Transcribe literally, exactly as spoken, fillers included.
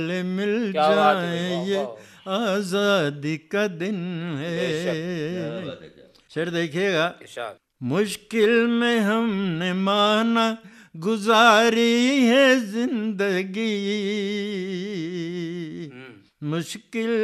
मिल क्या बात है, जाए वाह, ये वाह। आजादी का दिन बेशक। है। शेर देखिएगा। इरशाद। मुश्किल में हमने माना गुजारी है जिंदगी, हम्म। मुश्किल